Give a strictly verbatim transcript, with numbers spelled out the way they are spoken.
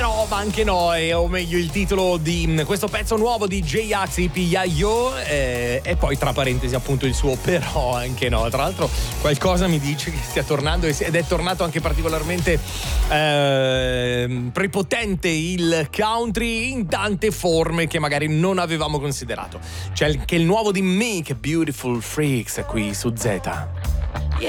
però, ma anche noi, o meglio il titolo di questo pezzo nuovo di J-Ax I P Yayo, eh, e poi tra parentesi appunto il suo però anche no. Tra l'altro qualcosa mi dice che stia tornando ed è tornato anche particolarmente eh, prepotente il country in tante forme che magari non avevamo considerato. C'è anche il nuovo di Meek, Beautiful Freaks, qui su Z. You